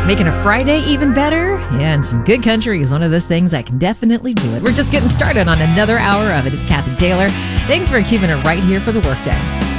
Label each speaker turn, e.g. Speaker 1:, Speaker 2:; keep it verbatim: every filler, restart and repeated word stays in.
Speaker 1: Making a Friday even better? Yeah, and some good country is one of those things that can definitely do it. We're just getting started on another hour of it. It's Kathy Taylor. Thanks for keeping it right here for the workday.